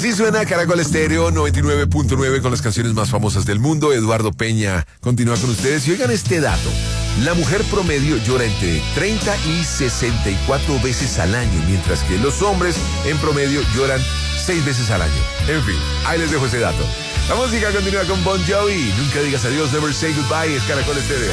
Así suena Caracol Estéreo 99.9 con las canciones más famosas del mundo. Eduardo Peña continúa con ustedes y oigan este dato. La mujer promedio llora entre 30 y 64 veces al año, mientras que los hombres en promedio lloran 6 veces al año. En fin, ahí les dejo ese dato. La música continúa con Bon Jovi. Nunca digas adiós, never say goodbye, es Caracol Estéreo.